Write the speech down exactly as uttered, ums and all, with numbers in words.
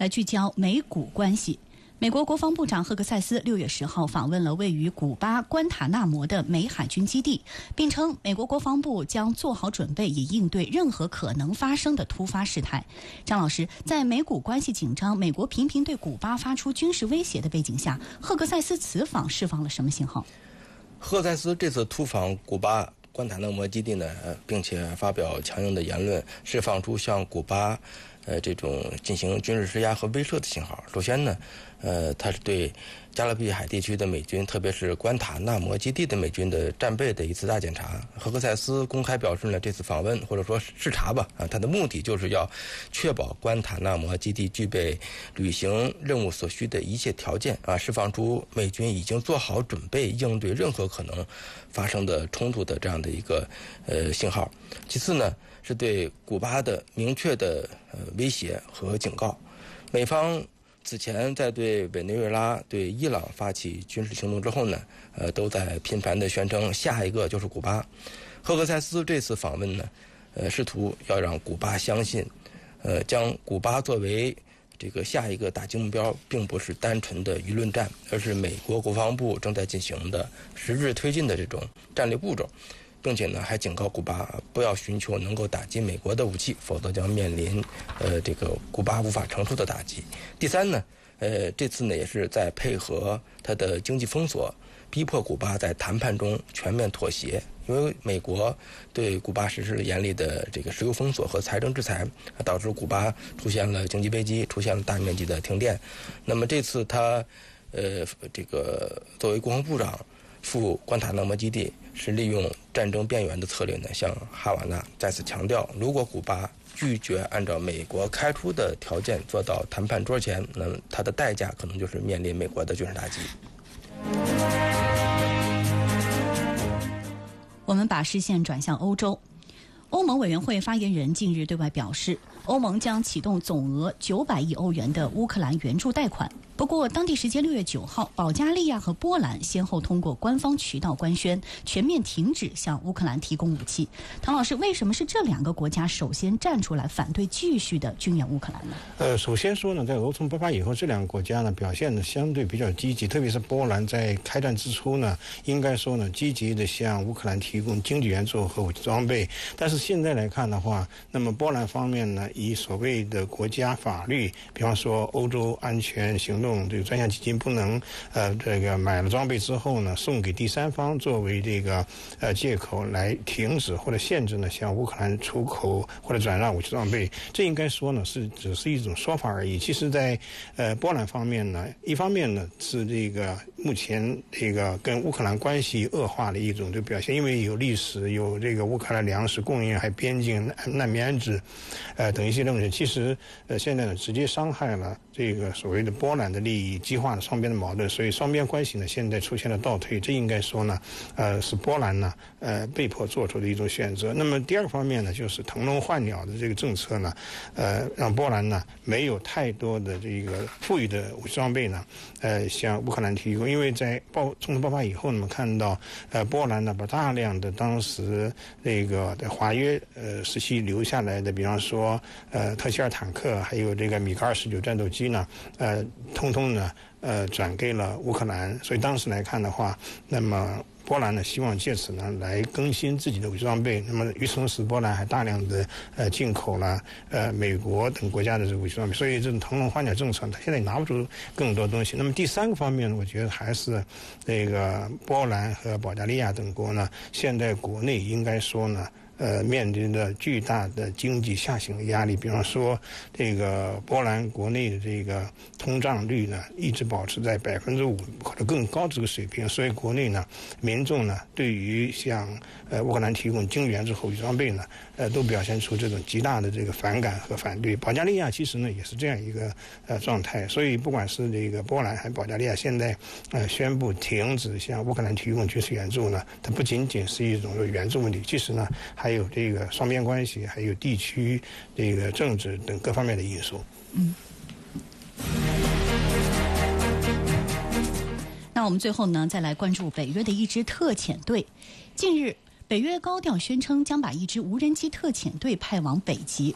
来聚焦美古关系。美国国防部长赫克塞斯六月十号访问了位于古巴关塔纳摩的美海军基地，并称美国国防部将做好准备，以应对任何可能发生的突发事态。张老师，在美古关系紧张、美国频频对古巴发出军事威胁的背景下，赫克塞斯此访释放了什么信号？ 赫克塞斯这次突访古巴关塔那摩基地呢，并且发表强硬的言论，释放出向古巴呃，这种进行军事施压和威慑的信号。首先呢，呃，它是对加勒比海地区的美军，特别是关塔那摩基地的美军的战备的一次大检查。赫克塞斯公开表示呢，这次访问或者说视察吧，啊，它的目的就是要确保关塔那摩基地具备履行任务所需的一切条件，啊，释放出美军已经做好准备应对任何可能发生的冲突的这样的一个呃信号。其次呢，是对古巴的明确的呃威胁和警告。美方此前在对委内瑞拉、对伊朗发起军事行动之后呢，呃，都在频繁地宣称下一个就是古巴。赫克塞斯这次访问呢，呃，试图要让古巴相信，呃，将古巴作为这个下一个打击目标，并不是单纯的舆论战，而是美国国防部正在进行的实质推进的这种战略步骤。并且呢，还警告古巴不要寻求能够打击美国的武器，否则将面临呃这个古巴无法承受的打击。第三呢，呃这次呢也是在配合它的经济封锁，逼迫古巴在谈判中全面妥协。因为美国对古巴实施了严厉的这个石油封锁和财政制裁，导致古巴出现了经济危机，出现了大面积的停电。那么这次他呃这个作为国防部长赴关塔那摩基地，是利用战争边缘的策略呢，向哈瓦那再次强调，如果古巴拒绝按照美国开出的条件坐到谈判桌前，那么它的代价可能就是面临美国的军事打击。 我们把视线转向欧洲。欧盟委员会发言人近日对外表示，欧盟将启动总额九百亿欧元的乌克兰援助贷款。不过，当地时间六月九号，保加利亚和波兰先后通过官方渠道官宣，全面停止向乌克兰提供武器。唐老师，为什么是这两个国家首先站出来反对继续的军援乌克兰呢？ 呃，首先说呢，在俄冲爆发以后，这两个国家呢表现的相对比较积极，特别是波兰在开战之初呢，应该说呢积极的向乌克兰提供经济援助和武器装备。但是现在来看的话，那么波兰方面呢，以所谓的国家法律，比方说欧洲安全行动这个专项基金不能呃这个买了装备之后呢送给第三方作为这个呃借口来停止或者限制呢向乌克兰出口或者转让武器装备。这应该说呢是只是一种说法而已。其实在呃波兰方面呢，一方面呢是这个目前这个跟乌克兰关系恶化的一种的表现，因为有历史，有这个乌克兰粮食供应，还边境难民安置呃等一些东西，其实呃现在呢直接伤害了这个所谓的波兰的利益，激化了双边的矛盾，所以双边关系呢现在出现了倒退。这应该说呢呃是波兰呢呃被迫做出的一种选择。那么第二个方面呢，就是腾笼换鸟的这个政策呢呃让波兰呢没有太多的这个富裕的武器装备呢呃向乌克兰提供。因为在爆冲突爆发以后，我们看到呃波兰呢把大量的当时那个在华约呃时期留下来的，比方说呃特希尔坦克还有这个米格二十九战斗机呢呃通通呢呃转给了乌克兰。所以当时来看的话，那么波兰呢希望借此呢来更新自己的武器装备。那么与此同时，波兰还大量的呃进口了呃美国等国家的这个武器装备。所以这种腾笼换鸟政策，它现在拿不出更多东西。那么第三个方面呢，我觉得还是这个波兰和保加利亚等国呢，现在国内应该说呢呃，面临着巨大的经济下行的压力。比方说，这个波兰国内的这个通胀率呢，一直保持在百分之五或者更高这个水平，所以国内呢，民众呢，对于向呃乌克兰提供经援之后武器装备呢，呃，都表现出这种极大的这个反感和反对。保加利亚其实呢，也是这样一个呃状态。所以，不管是这个波兰还是保加利亚，现在呃宣布停止向乌克兰提供军事援助呢，它不仅仅是一种援助问题，其实呢，还还有这个双边关系，还有地区这个政治等各方面的因素。 嗯。那我们最后呢，再来关注北约的一支特遣队。近日，北约高调宣称将把一支无人机特遣队派往北极。